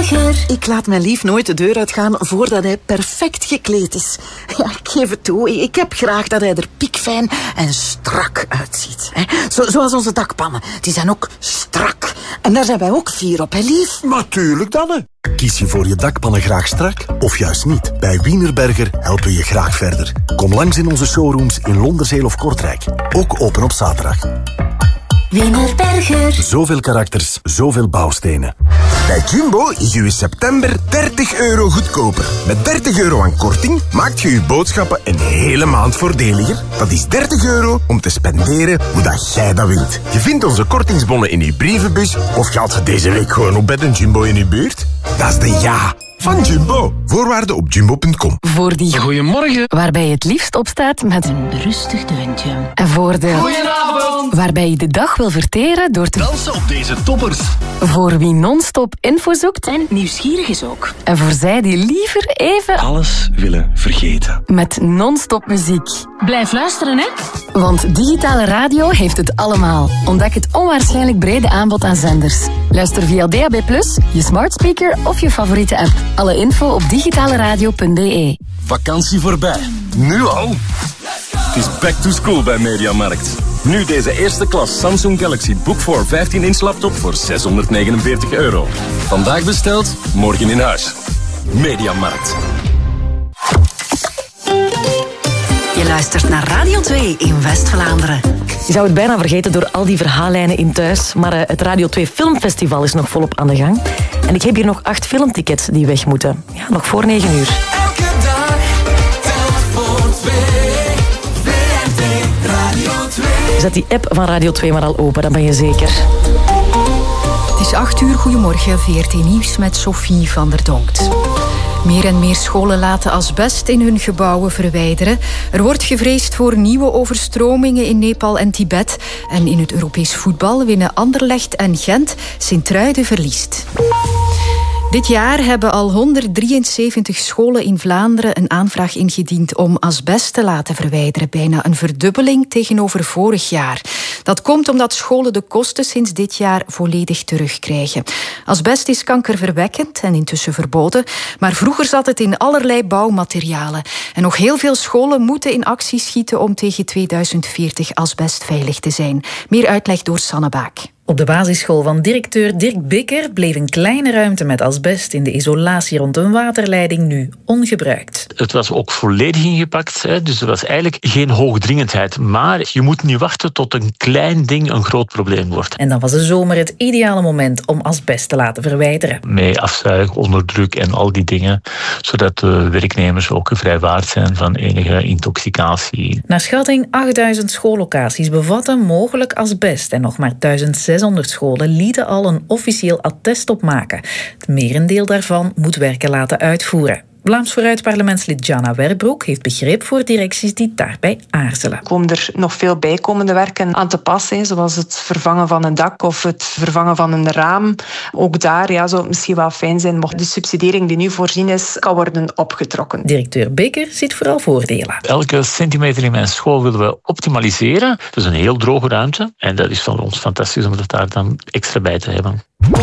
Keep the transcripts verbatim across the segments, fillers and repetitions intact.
Berger. Ik laat mijn lief nooit de deur uitgaan voordat hij perfect gekleed is. Ja, ik geef het toe. Ik heb graag dat hij er piekfijn en strak uitziet. Zo, zoals onze dakpannen. Die zijn ook strak. En daar zijn wij ook fier op, hè lief? Natuurlijk dan, hè. Kies je voor je dakpannen graag strak of juist niet? Bij Wienerberger helpen we je graag verder. Kom langs in onze showrooms in Londerzeel of Kortrijk. Ook open op zaterdag. Wienerberger. Zoveel karakters, zoveel bouwstenen. Bij Jumbo is u in september dertig euro goedkoper. Met dertig euro aan korting maakt je uw boodschappen een hele maand voordeliger. Dat is dertig euro om te spenderen hoe dat jij dat wilt. Je vindt onze kortingsbonnen in uw brievenbus of gaat je deze week gewoon op bij een Jumbo in uw buurt? Dat is de ja van Jumbo. Voorwaarden op jumbo punt com. Voor die Goedemorgen. waarbij je het liefst opstaat met een Rustig deuntje. en voor de Goedenavond. waarbij je de dag wil verteren door te Dansen op deze toppers. voor wie non-stop info zoekt En nieuwsgierig is ook. en voor zij die liever even Alles willen vergeten. met non-stop muziek. Blijf luisteren, hè. Want digitale radio heeft het allemaal. Ontdek het onwaarschijnlijk brede aanbod aan zenders. Luister via D A B plus, je smart speaker of je favoriete app. Alle info op digitaleradio punt b e. Vakantie voorbij. Nu al? Het is back to school bij Mediamarkt. Nu deze eerste klas Samsung Galaxy Book four vijftien inch laptop voor zeshonderdnegenenveertig euro. Vandaag besteld, morgen in huis. Mediamarkt. Je luistert naar Radio twee in West-Vlaanderen. Je zou het bijna vergeten door al die verhaallijnen in thuis, maar uh, het Radio twee Filmfestival is nog volop aan de gang. En ik heb hier nog acht filmtickets die weg moeten. Ja, nog voor negen uur. Elke dag telt voor twee. V R T Radio twee. Zet die app van Radio twee maar al open, dan ben je zeker. Het is acht uur, goedemorgen, V R T Nieuws met Sophie van der Donkt. Meer en meer scholen laten asbest in hun gebouwen verwijderen. Er wordt gevreesd voor nieuwe overstromingen in Nepal en Tibet. En in het Europees voetbal winnen Anderlecht en Gent. Sint-Truiden verliest. Dit jaar hebben al honderddrieënzeventig scholen in Vlaanderen een aanvraag ingediend om asbest te laten verwijderen. Bijna een verdubbeling tegenover vorig jaar. Dat komt omdat scholen de kosten sinds dit jaar volledig terugkrijgen. Asbest is kankerverwekkend en intussen verboden, maar vroeger zat het in allerlei bouwmaterialen. En nog heel veel scholen moeten in actie schieten om tegen tweeduizend veertig asbestveilig te zijn. Meer uitleg door Sanne Baak. Op de basisschool van directeur Dirk Bikker bleef een kleine ruimte met asbest in de isolatie rond een waterleiding nu ongebruikt. Het was ook volledig ingepakt, hè, dus er was eigenlijk geen hoogdringendheid. Maar je moet niet wachten tot een klein ding een groot probleem wordt. En dan was de zomer het ideale moment om asbest te laten verwijderen. Met afzuig, onderdruk en al die dingen, zodat de werknemers ook vrijwaard zijn van enige intoxicatie. Naar schatting achtduizend schoollocaties bevatten mogelijk asbest en nog maar zeshonderd scholen lieten al een officieel attest opmaken. Het merendeel daarvan moet werken laten uitvoeren. Vlaams Vooruit parlementslid Jana Werbroek heeft begrip voor directies die daarbij aarzelen. Er komen er nog veel bijkomende werken aan te passen, zoals het vervangen van een dak of het vervangen van een raam. Ook daar ja, zou het misschien wel fijn zijn mocht de subsidiëring die nu voorzien is, kan worden opgetrokken. Directeur Bikker ziet vooral voordelen. Elke centimeter in mijn school willen we optimaliseren. Het is een heel droge ruimte en dat is voor ons fantastisch om het daar dan extra bij te hebben.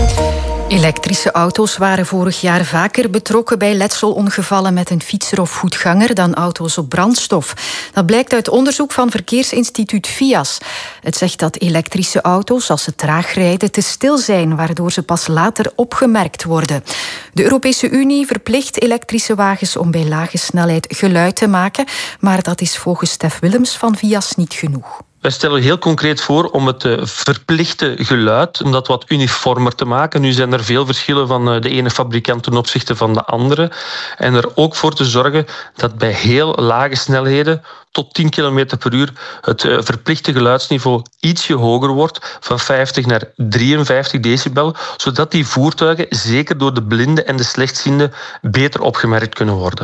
Elektrische auto's waren vorig jaar vaker betrokken bij letselongevallen met een fietser of voetganger dan auto's op brandstof. Dat blijkt uit onderzoek van verkeersinstituut V I A S. Het zegt dat elektrische auto's, als ze traag rijden, te stil zijn, waardoor ze pas later opgemerkt worden. De Europese Unie verplicht elektrische wagens om bij lage snelheid geluid te maken, maar dat is volgens Stef Willems van V I A S niet genoeg. Wij stellen heel concreet voor om het verplichte geluid om dat wat uniformer te maken. Nu zijn er veel verschillen van de ene fabrikant ten opzichte van de andere. En er ook voor te zorgen dat bij heel lage snelheden, tot tien kilometer per uur, het verplichte geluidsniveau ietsje hoger wordt, van vijftig naar drieënvijftig decibel, zodat die voertuigen, zeker door de blinden en de slechtzienden, beter opgemerkt kunnen worden.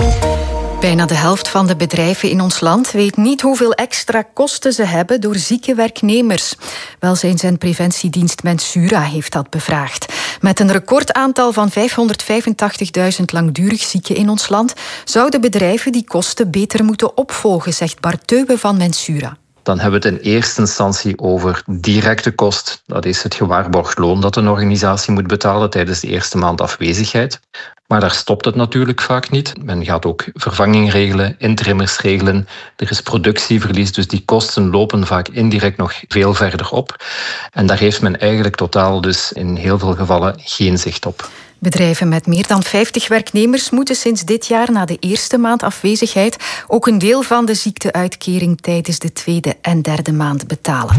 Bijna de helft van de bedrijven in ons land weet niet hoeveel extra kosten ze hebben door zieke werknemers. Welzijns- en preventiedienst Mensura heeft dat bevraagd. Met een recordaantal van vijfhonderdvijfentachtigduizend langdurig zieken in ons land zouden bedrijven die kosten beter moeten opvolgen, zegt Bart Teube van Mensura. dan hebben we het in eerste instantie over directe kost. Dat is het gewaarborgd loon dat een organisatie moet betalen tijdens de eerste maand afwezigheid. Maar daar stopt het natuurlijk vaak niet. Men gaat ook vervanging regelen, interimmers regelen. Er is productieverlies, dus die kosten lopen vaak indirect nog veel verder op. En daar heeft men eigenlijk totaal dus in heel veel gevallen geen zicht op. Bedrijven met meer dan vijftig werknemers moeten sinds dit jaar na de eerste maand afwezigheid ook een deel van de ziekteuitkering tijdens de tweede en derde maand betalen.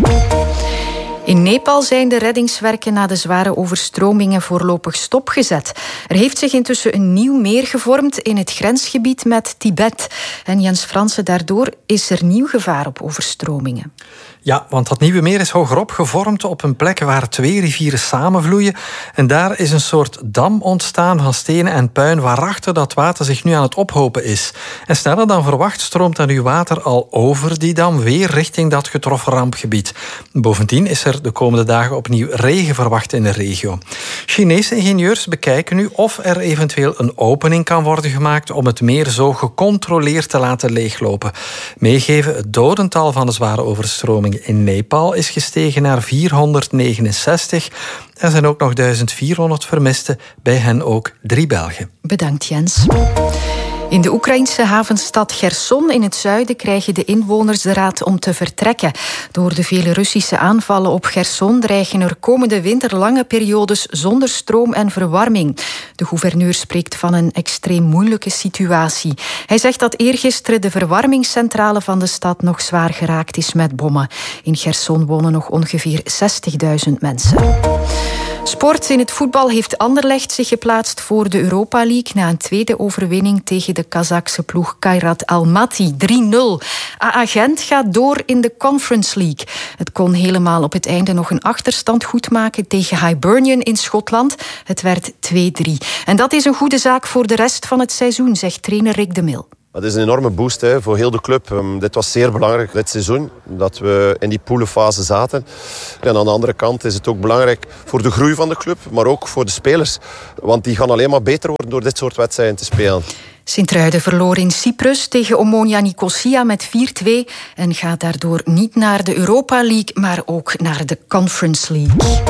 In Nepal zijn de reddingswerken na de zware overstromingen voorlopig stopgezet. Er heeft zich intussen een nieuw meer gevormd in het grensgebied met Tibet. En Jens Fransen, daardoor is er nieuw gevaar op overstromingen. Ja, want dat nieuwe meer is hogerop gevormd op een plek waar twee rivieren samenvloeien. En daar is een soort dam ontstaan van stenen en puin waarachter dat water zich nu aan het ophopen is. En sneller dan verwacht stroomt er nu water al over die dam weer richting dat getroffen rampgebied. Bovendien is er de komende dagen opnieuw regen verwacht in de regio. Chinese ingenieurs bekijken nu of er eventueel een opening kan worden gemaakt om het meer zo gecontroleerd te laten leeglopen. Meegeven, het dodental van de zware overstroming in Nepal is gestegen naar vierhonderdnegenenzestig. Er zijn ook nog duizend vierhonderd vermisten, bij hen ook drie Belgen. Bedankt, Jens. In de Oekraïnse havenstad Cherson in het zuiden krijgen de inwoners de raad om te vertrekken. Door de vele Russische aanvallen op Cherson dreigen er komende winter lange periodes zonder stroom en verwarming. De gouverneur spreekt van een extreem moeilijke situatie. Hij zegt dat eergisteren de verwarmingscentrale van de stad nog zwaar geraakt is met bommen. In Cherson wonen nog ongeveer zestigduizend mensen. Sport. In het voetbal heeft Anderlecht zich geplaatst voor de Europa League na een tweede overwinning tegen de Kazachse ploeg Kairat Almaty. drie nul. A A Gent gaat door in de Conference League. Het kon helemaal op het einde nog een achterstand goedmaken tegen Hibernian in Schotland. Het werd twee drie. En dat is een goede zaak voor de rest van het seizoen, zegt trainer Rick de Mil. Dat is een enorme boost hè, voor heel de club. Um, dit was zeer belangrijk dit seizoen, dat we in die poelenfase zaten. En aan de andere kant is het ook belangrijk voor de groei van de club, maar ook voor de spelers. Want die gaan alleen maar beter worden door dit soort wedstrijden te spelen. Sint-Truiden verloor in Cyprus tegen Omonia Nicosia met vier twee en gaat daardoor niet naar de Europa League, maar ook naar de Conference League.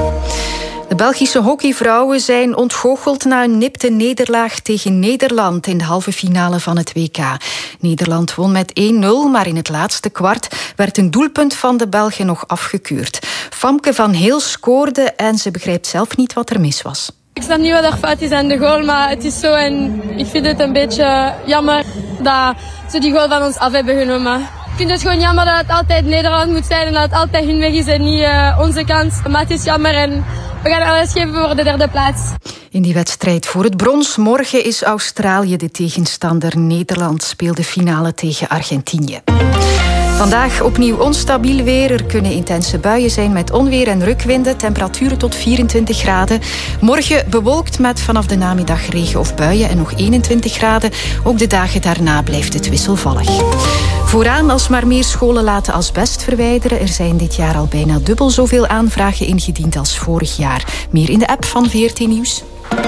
De Belgische hockeyvrouwen zijn ontgoocheld na een nipte nederlaag tegen Nederland in de halve finale van het W K. Nederland won met één nul, maar in het laatste kwart werd een doelpunt van de Belgen nog afgekeurd. Famke van Heel scoorde en ze begrijpt zelf niet wat er mis was. Ik snap niet wat er fout is aan de goal, maar het is zo en ik vind het een beetje jammer dat ze die goal van ons af hebben genomen. Ik vind het gewoon jammer dat het altijd Nederland moet zijn en dat het altijd hun weg is en niet uh, onze kans. Maar het is jammer en we gaan alles geven voor de derde plaats. In die wedstrijd voor het brons morgen is Australië de tegenstander. Nederland speelt de finale tegen Argentinië. Vandaag opnieuw onstabiel weer. Er kunnen intense buien zijn met onweer en rukwinden. Temperaturen tot vierentwintig graden. Morgen bewolkt met vanaf de namiddag regen of buien en nog eenentwintig graden. Ook de dagen daarna blijft het wisselvallig. Vooraan alsmaar meer scholen laten asbest verwijderen. Er zijn dit jaar al bijna dubbel zoveel aanvragen ingediend als vorig jaar. Meer in de app van V R T Nieuws.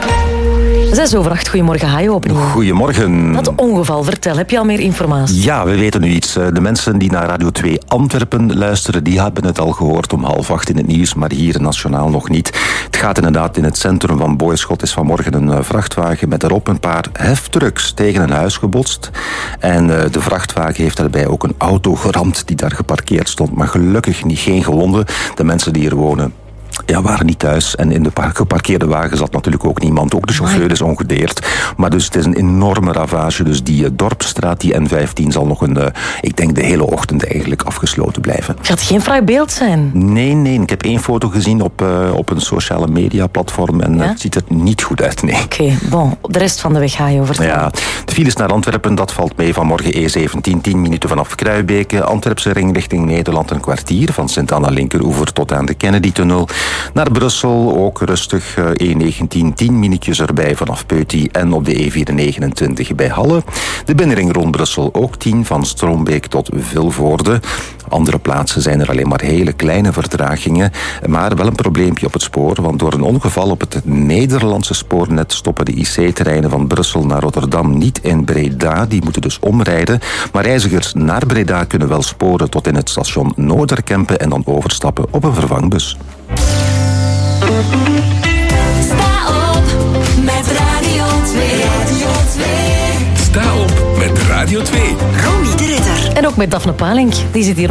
Zes over acht, goedemorgen, Hajo opnieuw. Goedemorgen. Dat ongeval, vertel, heb je al meer informatie? Ja, we weten nu iets. De mensen die naar Radio twee Antwerpen luisteren, die hebben het al gehoord om half acht in het nieuws, maar hier nationaal nog niet. Het gaat inderdaad in het centrum van Boyschot is vanmorgen een vrachtwagen met erop een paar heftrucks tegen een huis gebotst. En de vrachtwagen heeft daarbij ook een auto geramd die daar geparkeerd stond, maar gelukkig niet geen gewonden. De mensen die er wonen, ja, waren niet thuis. En in de geparkeerde wagen zat natuurlijk ook niemand. Ook de chauffeur is ongedeerd. Maar dus het is een enorme ravage. Dus die uh, Dorpsstraat, die N vijftien, zal nog een, uh, ik denk de hele ochtend eigenlijk afgesloten blijven. Gaat geen fraai beeld zijn? Nee, nee. Ik heb één foto gezien op, uh, op een sociale media platform en ja? Het ziet er niet goed uit, nee. Oké, okay, bon. De rest van de weg ga je over. Ja, de files naar Antwerpen, dat valt mee vanmorgen E zeventien, tien minuten vanaf Kruibeke. Antwerpse ring richting Nederland een kwartier. Van Sint-Anna Linkeroever tot aan de Kennedy-tunnel. Naar Brussel ook rustig, E negentien, tien minuutjes erbij vanaf Peuty. En op op de E vier negenentwintig bij Halle. De binnenring rond Brussel ook tien, van Stroombeek tot Vilvoorde. Andere plaatsen zijn er alleen maar hele kleine vertragingen, maar wel een probleempje op het spoor, want door een ongeval op het Nederlandse spoornet stoppen de I C-treinen van Brussel naar Rotterdam niet in Breda. Die moeten dus omrijden, maar reizigers naar Breda kunnen wel sporen tot in het station Noorderkempen en dan overstappen op een vervangbus. Sta op met Radio twee. Radio twee. Sta op met Radio twee. Ronnie de Ridder. En ook met Daphne Palink. Die zit hier